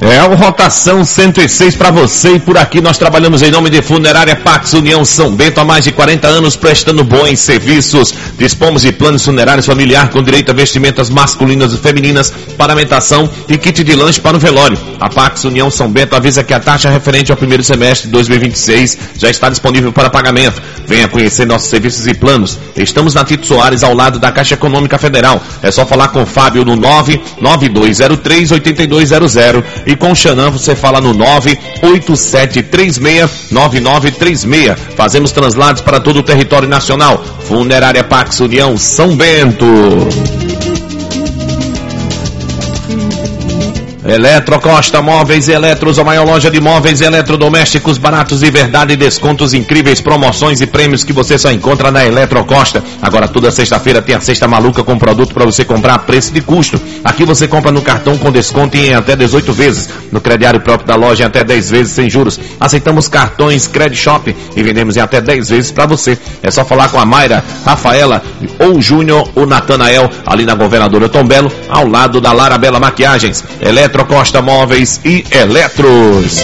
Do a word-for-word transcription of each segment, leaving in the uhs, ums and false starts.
É o Rotação cento e seis para você, e por aqui nós trabalhamos em nome de Funerária Pax União São Bento há mais de quarenta anos, prestando bons serviços. Dispomos de planos funerários familiar com direito a vestimentas masculinas e femininas, paramentação e kit de lanche para o velório. A Pax União São Bento avisa que a taxa referente ao primeiro semestre de dois mil e vinte e seis já está disponível para pagamento. Venha conhecer nossos serviços e planos. Estamos na Tito Soares, ao lado da Caixa Econômica Federal. É só falar com o Fábio no nove nove dois zero três oito dois zero zero e com o Xanã você fala no nove oito sete três seis nove nove três seis. Fazemos translados para todo o território nacional. Funerária Pax União São Bento. Eletrocosta Móveis e Eletros, a maior loja de móveis e eletrodomésticos baratos de verdade, descontos incríveis, promoções e prêmios que você só encontra na Eletrocosta. Agora toda sexta-feira tem a Sexta Maluca com produto para você comprar a preço de custo. Aqui você compra no cartão com desconto em até dezoito vezes, no crediário próprio da loja em até dez vezes sem juros. Aceitamos cartões Credit Shop e vendemos em até dez vezes para você. É só falar com a Mayra, Rafaela ou Júnior ou Natanael, ali na Governadora Tom Belo, ao lado da Lara Bela Maquiagens. Eletro Costa Móveis e Eletros.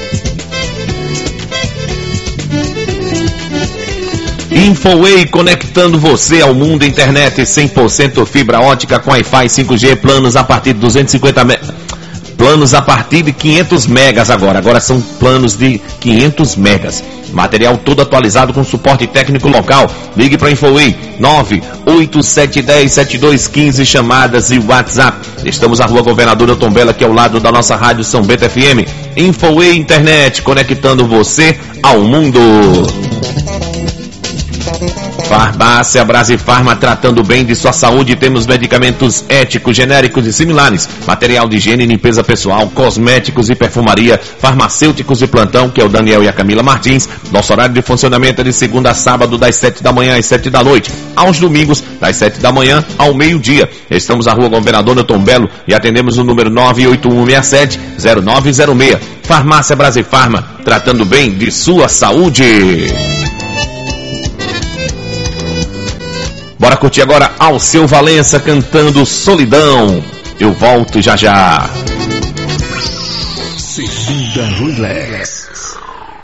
Infoway, conectando você ao mundo. Internet cem por cento fibra ótica com Wi-Fi cinco G, planos a partir de duzentos e cinquenta me... planos a partir de quinhentos megas agora. Agora são planos de quinhentos megas. Material todo atualizado com suporte técnico local. Ligue para Infoway nove oito sete um zero sete dois um cinco, chamadas e WhatsApp. Estamos na Rua Governadora Tombela, que é ao lado da nossa rádio São Bento F M. Infoway Internet, conectando você ao mundo. Farmácia Brasifarma, tratando bem de sua saúde. Temos medicamentos éticos, genéricos e similares, material de higiene e limpeza pessoal, cosméticos e perfumaria, farmacêuticos de plantão, que é o Daniel e a Camila Martins. Nosso horário de funcionamento é de segunda a sábado, das sete da manhã às sete da noite. Aos domingos, das sete da manhã ao meio-dia. Estamos na Rua Governador Newton Belo e atendemos o número nove oito um seis sete zero nove zero seis. Farmácia Brasifarma, tratando bem de sua saúde. Bora curtir agora Alceu Valença cantando Solidão. Eu volto já já. Segunda Relax.